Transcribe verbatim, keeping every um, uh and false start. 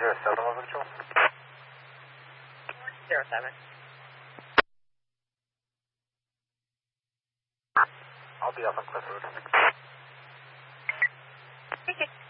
zero seven, Level Control. Zero seven. I'll be up on Cliff Road. Okay.